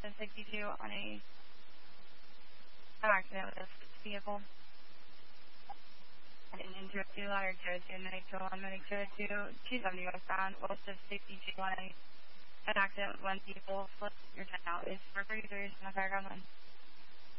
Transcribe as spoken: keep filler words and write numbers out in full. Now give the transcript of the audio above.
Boston sixty-two on a car accident with a vehicle. Heading into a two ladder two oh two, Medic two oh one, Medic two oh two, two seventy westbound, Boston sixty-two on a an accident with one vehicle. Flip your ten out is four thirty-three, is in the fire ground line.